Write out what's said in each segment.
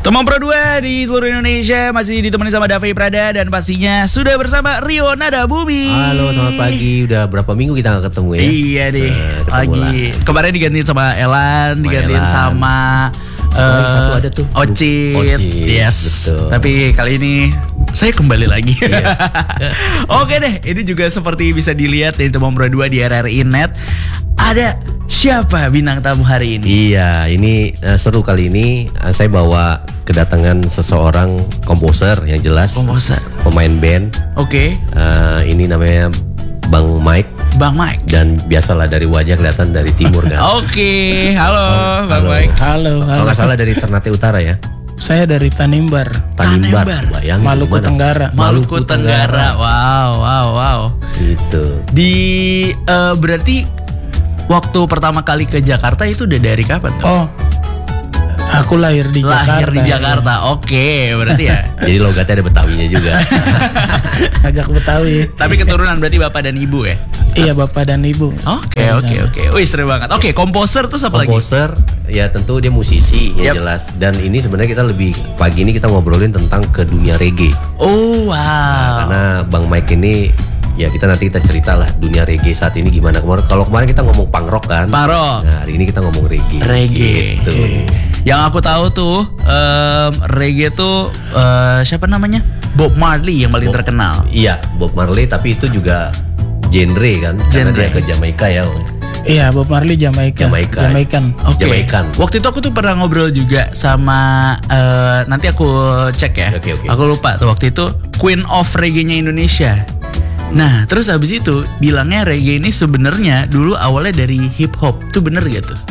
Teman Pro 2 di seluruh Indonesia masih ditemani sama Davey Prada dan pastinya sudah bersama Rio Nada Bumi. Halo, selamat pagi. Udah berapa minggu kita gak ketemu ya? Iya deh, lagi. Kemarin digantiin sama Elan, digantiin sama satu ada tuh Ocit. Yes, betul. Tapi kali ini saya kembali lagi. Yes. Oke deh, ini juga seperti bisa dilihat dari Teman Pro 2 di RRI Net. Ada siapa bintang tamu hari ini? Iya, ini seru kali ini. Saya bawa kedatangan seseorang komposer yang jelas. Komposer, pemain band. Oke. Ini namanya Bang Mike. Bang Mike. Dan biasalah dari wajah kelihatan dari timur kan. Oke, halo Bang Mike. Halo. Kalau nggak salah dari Ternate Utara ya. Saya dari Tanimbar. Bayangin Maluku Tenggara. Maluku Tenggara. Wow. Gitu. Di berarti waktu pertama kali ke Jakarta itu udah dari kapan? Oh, aku lahir di Jakarta. Lahir di Jakarta. Ya. Oke, berarti ya. Jadi logatnya ada Betawinya juga. Agak Betawi. Tapi keturunan berarti bapak dan ibu ya? Iya, bapak dan ibu. Oke. Wih, seru banget. Oke, komposer tuh apa lagi? Komposer, ya tentu dia musisi yang jelas. Dan ini sebenarnya kita lebih pagi ini kita ngobrolin tentang ke dunia reggae. Oh, wow. Nah, karena Bang Mike ini ya kita cerita lah dunia reggae saat ini gimana. Kalau kemarin kita ngomong punk rock kan. Punk rock. Nah, hari ini kita ngomong reggae. Gitu. Yang aku tahu tuh reggae tuh siapa namanya? Bob Marley yang paling terkenal. Iya, Bob Marley, tapi itu juga genre kan. Karena dia ke Jamaika ya. Iya, Bob Marley Jamaican. Okay. Waktu itu aku tuh pernah ngobrol juga sama nanti aku cek ya. Okay. Aku lupa tuh waktu itu Queen of Reggae-nya Indonesia. Nah, terus habis itu bilangnya reggae ini sebenarnya dulu awalnya dari hip hop. Itu bener gak tuh?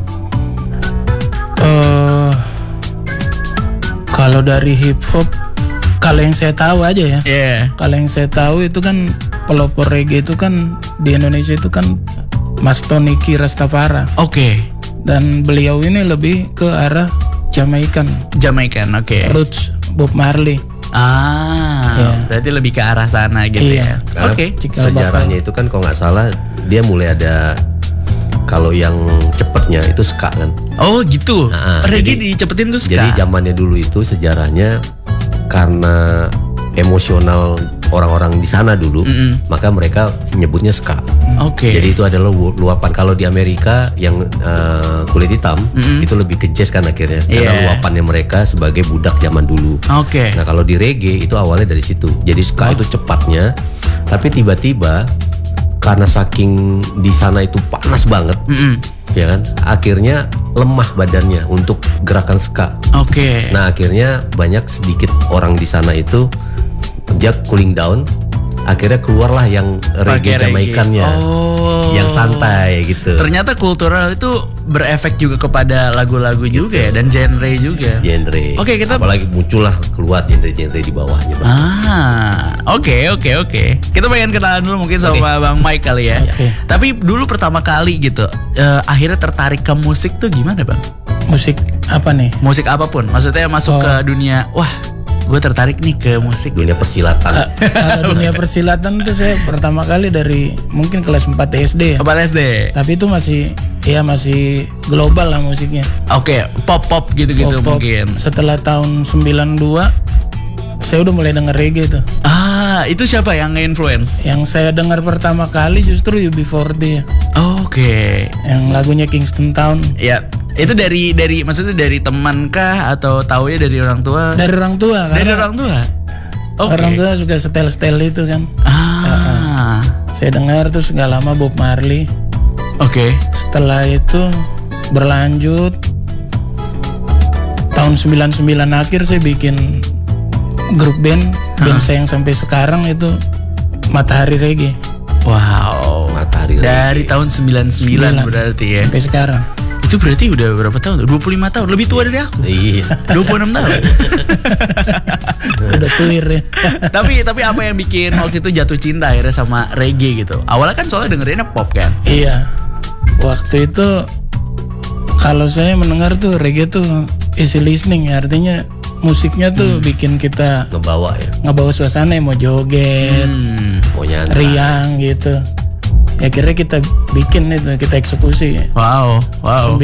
Kalau dari hip hop, kalau yang saya tahu aja ya. Iya. Kalau yang saya tahu itu kan pelopor reggae itu kan di Indonesia itu kan Mas Toniki Rastafari. Oke. Dan beliau ini lebih ke arah Jamaican, oke. Roots Bob Marley. Berarti lebih ke arah sana gitu ya. Oke. Sejarahnya itu kan kalau nggak salah dia mulai ada, kalau yang cepetnya itu ska kan. Oh gitu. Reggae dicepetin tuh ska. Jadi zamannya dulu itu sejarahnya karena emosional orang-orang di sana dulu, maka mereka nyebutnya ska. Oke. Jadi itu adalah luapan. Kalau di Amerika yang kulit hitam itu lebih ke jazz kan akhirnya, karena luapannya mereka sebagai budak zaman dulu. Oke. Nah kalau di reggae itu awalnya dari situ. Jadi ska itu cepatnya, tapi tiba-tiba karena saking di sana itu panas banget, ya kan, akhirnya lemah badannya untuk gerakan ska. Oke. Nah akhirnya banyak sedikit orang di sana itu dia cooling down, akhirnya keluarlah yang reggae Jamaikannya, yang santai gitu. Ternyata kultural itu berefek juga kepada lagu-lagu juga ya, dan genre juga. Oke, kita apalagi muncullah keluar genre-genre di bawahnya. Oke. Kita pengen kenalan dulu mungkin sama Bang Mike kali ya. Tapi dulu pertama kali gitu, akhirnya tertarik ke musik tuh gimana Bang? Musik apa nih? Musik apapun, maksudnya masuk ke dunia, wah gue tertarik nih ke musik. Dunia persilatan. Kalau dunia persilatan tuh saya pertama kali dari mungkin kelas 4 SD ya. 4 SD. Tapi itu masih global lah musiknya. Oke, pop gitu-gitu pop. Mungkin. Setelah tahun 92 saya udah mulai denger reggae tuh. Itu siapa yang nge-influence? Yang saya dengar pertama kali justru UB40. Oke. Yang lagunya Kingston Town. Ya. Itu dari maksudnya dari teman kah atau taunya dari orang tua? Dari orang tua. Dari orang tua. Okay. Orang tua suka setel itu kan. Saya dengar terus nggak lama Bob Marley. Oke. Setelah itu berlanjut tahun 99 akhir saya bikin grup band saya yang sampai sekarang itu Matahari Reggae. Wow. Matahari Reggae. Dari tahun 99 berarti ya. Sampai sekarang. Itu berarti udah berapa tahun? 25 tahun, lebih tua dari aku. Iya. 26 tahun. Udah tuir ya. Tapi apa yang bikin waktu itu jatuh cinta akhirnya sama reggae gitu? Awalnya kan soalnya dengerinnya pop kan? Iya. Waktu itu kalau saya mendengar tuh reggae tuh easy listening ya, artinya musiknya tuh bikin kita ngebawa suasana, mau joget, mau nyantai, riang gitu. Ya akhirnya kita bikin itu, kita eksekusi. Wow. 10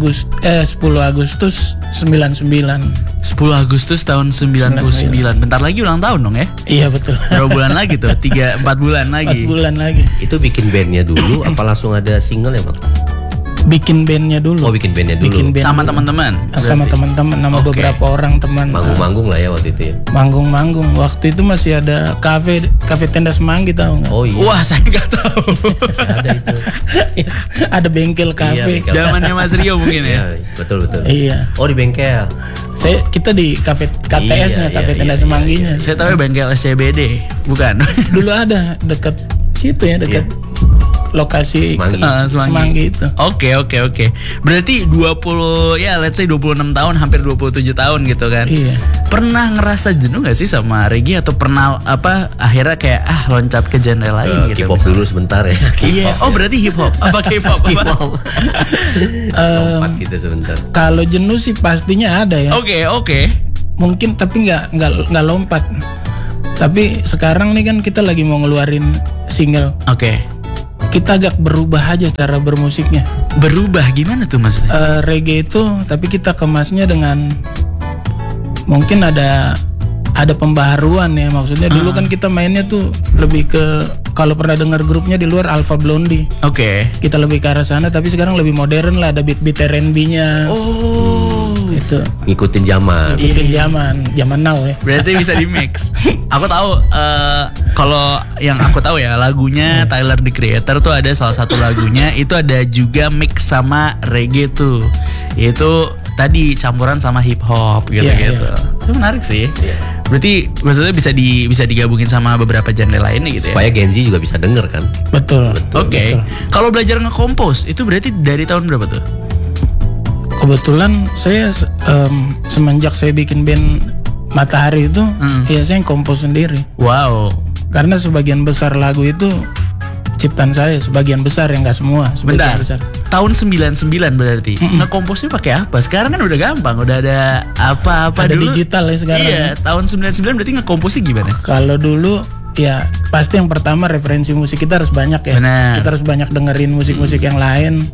Agustus 99. 10 Agustus tahun 99. Bentar lagi ulang tahun dong ya? Iya betul. Berapa bulan lagi tuh? 4 bulan lagi. 4 bulan lagi. Itu bikin bandnya dulu apa langsung ada single ya Bang? Bikin bandnya dulu. Oh bikin bandnya dulu. Bikin band Sama dulu. teman-teman. Sama teman-teman, nama Oke. beberapa orang teman. Manggung-manggung lah ya waktu itu ya. Manggung-manggung. Waktu itu masih ada kafe Tenda Semanggi, tahu nggak? Oh iya. Wah, saya nggak tahu. Ada itu. Ada bengkel kafe. bengkel. Zamannya Mas Rio mungkin ya. Iya, betul. Iya. Oh di bengkel. Kita di kafe KTS-nya, Iya, kafe iya, Tenda iya, Semangginya. Saya tahu bengkel SCBD, bukan? Dulu ada dekat situ ya, dekat lokasi Semanggi. Semanggi itu. Oke. Berarti 20 ya let's say 26 tahun, hampir 27 tahun gitu kan. Iya. Pernah ngerasa jenuh gak sih sama reggae atau pernah akhirnya kayak loncat ke genre lain gitu? K-pop misalnya? dulu sebentar ya. Iya. Oh, berarti hip hop. Apa K-pop? K-pop. Lompat gitu sebentar. Kalau jenuh sih pastinya ada ya. Oke. Mungkin tapi nggak lompat. Tapi sekarang nih kan kita lagi mau ngeluarin single. Oke. Kita agak berubah aja cara bermusiknya. Berubah gimana tuh Mas? Reggae itu tapi kita kemasnya dengan mungkin ada pembaharuan ya, maksudnya dulu kan kita mainnya tuh lebih ke, kalau pernah dengar grupnya di luar Alpha Blondy, Oke. kita lebih ke arah sana, tapi sekarang lebih modern lah, ada beat R&B-nya. Oh. Itu Ngikutin zaman. ikutin zaman now ya. Berarti bisa di mix. Aku tahu kalau yang aku tahu ya lagunya Tyler the Creator tuh ada salah satu lagunya itu ada juga mix sama reggae tuh. Itu tadi campuran sama hip hop gitu-gitu. Itu menarik sih. Berarti maksudnya bisa digabungin sama beberapa genre lainnya gitu ya. Supaya Gen Z juga bisa denger kan. Betul. Oke. Kalau belajar nge-compose itu berarti dari tahun berapa tuh? Kebetulan saya semenjak saya bikin band Matahari itu, ya saya kompos sendiri. Wow. Karena sebagian besar lagu itu ciptaan saya, sebagian besar ya, nggak semua, sebagian Bentar. besar. Tahun 99 berarti. Nge-composnya pakai apa? Sekarang kan udah gampang, udah ada apa-apa Ada dulu. digital ya sekarang. Iya, tahun 99 berarti nge-composnya gimana? Kalau dulu ya pasti yang pertama referensi musik kita harus banyak ya. Benar. Kita harus banyak dengerin musik-musik yang lain.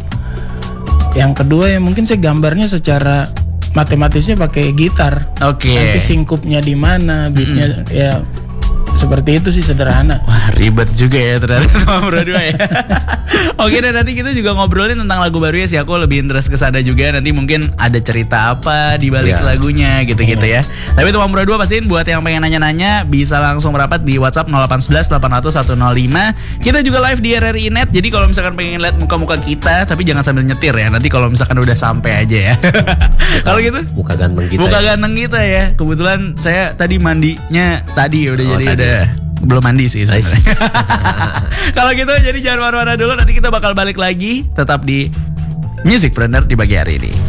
Yang kedua ya mungkin saya gambarnya secara matematisnya pakai gitar. Oke. Nanti singkupnya di mana, beatnya ya seperti itu sih, sederhana. Wah, ribet juga ya ternyata nomor 2 ya. Oke, dan nanti kita juga ngobrolin tentang lagu baru ya sih. Aku lebih interest ke sana juga. Nanti mungkin ada cerita apa di balik lagunya gitu-gitu ya. Tapi itu nomor 2 pastiin buat yang pengen nanya-nanya bisa langsung merapat di WhatsApp 0811 800 105. Kita juga live di RRI Net. Jadi kalau misalkan pengen lihat muka-muka kita, tapi jangan sambil nyetir ya. Nanti kalau misalkan udah sampai aja ya. Kalau gitu Muka ganteng kita. muka ya. ganteng kita ya. Kebetulan saya tadi mandinya tadi udah jadi tadi. udah belum mandi sih sebenarnya. Kalau gitu jadi jangan marah-marah dulu, nanti kita bakal balik lagi tetap di Musicpreneur di pagi hari ini.